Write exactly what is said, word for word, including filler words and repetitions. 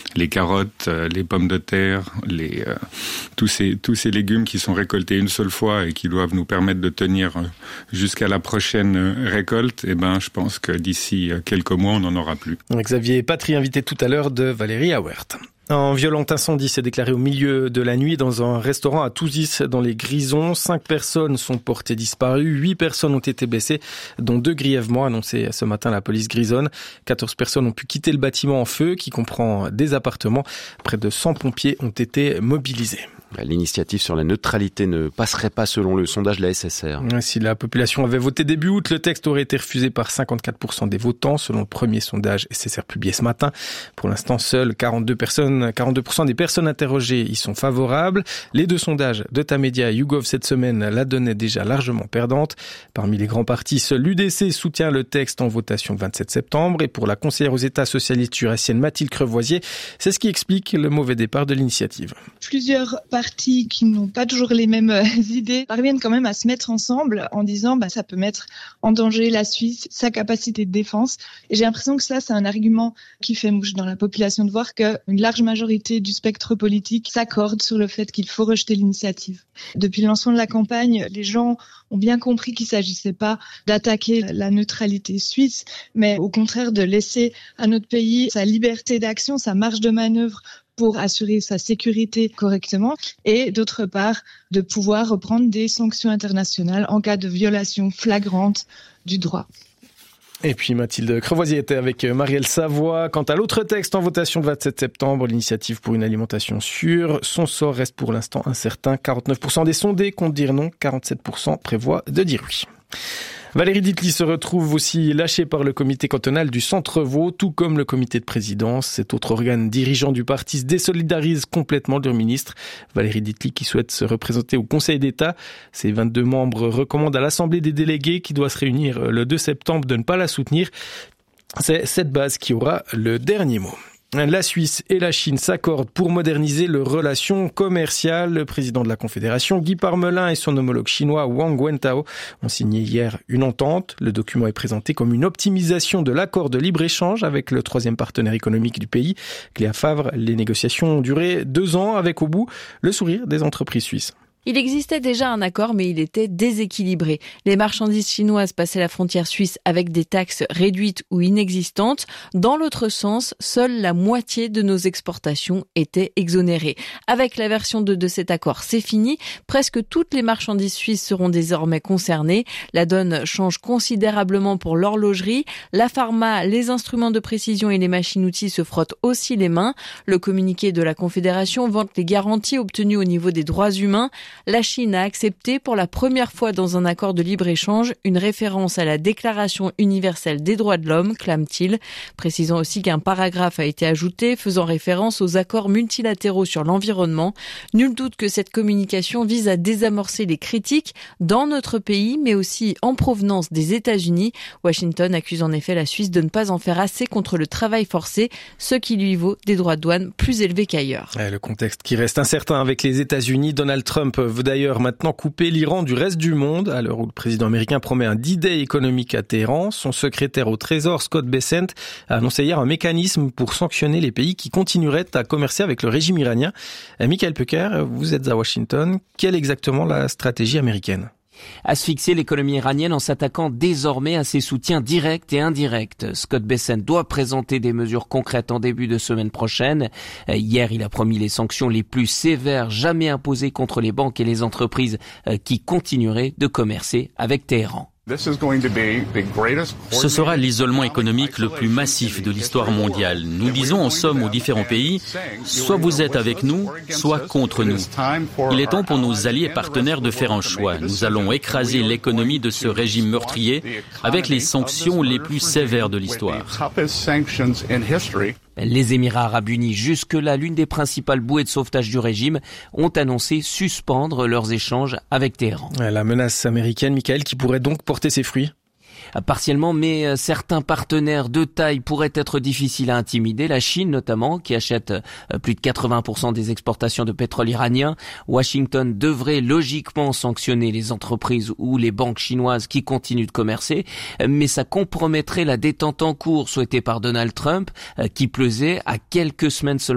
les carottes, euh, les pommes de terre, les euh, tous ces tous ces légumes qui sont récoltés une seule fois et qui doivent nous permettre de tenir euh, jusqu'à la prochaine euh, récolte. Eh ben, je pense que d'ici euh, quelques mois, on n'en aura plus. Xavier Patry, invité tout à l'heure de Valérie Auwert. Un violent incendie s'est déclaré au milieu de la nuit dans un restaurant à Touzis dans les Grisons. Cinq personnes sont portées disparues. Huit personnes ont été blessées, dont deux grièvement, annoncé ce matin la police grisonne. Quatorze personnes ont pu quitter le bâtiment en feu, qui comprend des appartements. Près de cent pompiers ont été mobilisés. L'initiative sur la neutralité ne passerait pas selon le sondage de la S S R. Si la population avait voté début août, le texte aurait été refusé par cinquante-quatre pour cent des votants, selon le premier sondage S S R publié ce matin. Pour l'instant, seules quarante-deux personnes, quarante-deux pour cent des personnes interrogées y sont favorables. Les deux sondages de Tamedia et YouGov cette semaine la donnaient déjà largement perdante. Parmi les grands partis, seul l'U D C soutient le texte en votation le vingt-sept septembre. Et pour la conseillère aux États socialistes jurassienne Mathilde Crevoisier, c'est ce qui explique le mauvais départ de l'initiative. Plusieurs partis qui n'ont pas toujours les mêmes euh, idées parviennent quand même à se mettre ensemble en disant bah ça peut mettre en danger la Suisse, sa capacité de défense. Et j'ai l'impression que ça, c'est un argument qui fait mouche dans la population de voir qu'une large majorité du spectre politique s'accorde sur le fait qu'il faut rejeter l'initiative. Depuis le lancement de la campagne, les gens ont bien compris qu'il ne s'agissait pas d'attaquer la neutralité suisse, mais au contraire de laisser à notre pays sa liberté d'action, sa marge de manœuvre pour assurer sa sécurité correctement et d'autre part de pouvoir reprendre des sanctions internationales en cas de violation flagrante du droit. Et puis Mathilde Crevoisier était avec Marielle Savoie. Quant à l'autre texte en votation le vingt-sept septembre, l'initiative pour une alimentation sûre, son sort reste pour l'instant incertain. quarante-neuf pour cent des sondés comptent dire non, quarante-sept pour cent prévoient de dire oui. Valérie Ditli se retrouve aussi lâchée par le comité cantonal du Centre-Vaud, tout comme le comité de présidence. Cet autre organe dirigeant du parti se désolidarise complètement de leur ministre. Valérie Ditli qui souhaite se représenter au Conseil d'État. Ses vingt-deux membres recommandent à l'Assemblée des délégués qui doit se réunir le deux septembre de ne pas la soutenir. C'est cette base qui aura le dernier mot. La Suisse et la Chine s'accordent pour moderniser leurs relations commerciales. Le président de la Confédération, Guy Parmelin, et son homologue chinois, Wang Wentao, ont signé hier une entente. Le document est présenté comme une optimisation de l'accord de libre-échange avec le troisième partenaire économique du pays, Cléa Favre. Les négociations ont duré deux ans avec au bout le sourire des entreprises suisses. Il existait déjà un accord, mais il était déséquilibré. Les marchandises chinoises passaient la frontière suisse avec des taxes réduites ou inexistantes. Dans l'autre sens, seule la moitié de nos exportations étaient exonérées. Avec la version deux de cet accord, c'est fini. Presque toutes les marchandises suisses seront désormais concernées. La donne change considérablement pour l'horlogerie. La pharma, les instruments de précision et les machines-outils se frottent aussi les mains. Le communiqué de la Confédération vante les garanties obtenues au niveau des droits humains. La Chine a accepté pour la première fois dans un accord de libre-échange une référence à la Déclaration universelle des droits de l'homme, clame-t-il, précisant aussi qu'un paragraphe a été ajouté faisant référence aux accords multilatéraux sur l'environnement. Nul doute que cette communication vise à désamorcer les critiques dans notre pays, mais aussi en provenance des États-Unis. Washington accuse en effet la Suisse de ne pas en faire assez contre le travail forcé, ce qui lui vaut des droits de douane plus élevés qu'ailleurs. Le contexte qui reste incertain avec les États-Unis, Donald Trump veut d'ailleurs maintenant couper l'Iran du reste du monde, à l'heure où le président américain promet un D-Day économique à Téhéran. Son secrétaire au Trésor, Scott Bessent, a annoncé hier un mécanisme pour sanctionner les pays qui continueraient à commercer avec le régime iranien. Michael Pecker, vous êtes à Washington. Quelle est exactement la stratégie américaine ? Asphyxier l'économie iranienne en s'attaquant désormais à ses soutiens directs et indirects. Scott Bessent doit présenter des mesures concrètes en début de semaine prochaine. Hier, il a promis les sanctions les plus sévères jamais imposées contre les banques et les entreprises qui continueraient de commercer avec Téhéran. Ce sera l'isolement économique le plus massif de l'histoire mondiale. Nous disons en somme aux différents pays, soit vous êtes avec nous, soit contre nous. Il est temps pour nos alliés et partenaires de faire un choix. Nous allons écraser l'économie de ce régime meurtrier avec les sanctions les plus sévères de l'histoire. Les Émirats arabes unis, jusque-là l'une des principales bouées de sauvetage du régime, ont annoncé suspendre leurs échanges avec Téhéran. La menace américaine, Michael, qui pourrait donc porter ses fruits ? Partiellement, mais certains partenaires de taille pourraient être difficiles à intimider. La Chine notamment, qui achète plus de quatre-vingts pour cent des exportations de pétrole iranien. Washington devrait logiquement sanctionner les entreprises ou les banques chinoises qui continuent de commercer, mais ça compromettrait la détente en cours souhaitée par Donald Trump, qui pesait à quelques semaines seulement